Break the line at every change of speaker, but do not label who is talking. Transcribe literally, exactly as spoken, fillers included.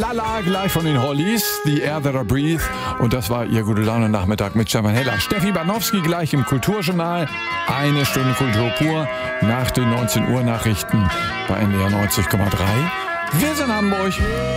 Lala, gleich von den Hollies, The Air That I Breathe. Und das war Ihr Gute Laune Nachmittag mit Stefan Heller. Steffi Banowski gleich im Kulturjournal. Eine Stunde Kultur pur nach den neunzehn Uhr Nachrichten bei N D R neunzig Komma drei. Wir sind Hamburg.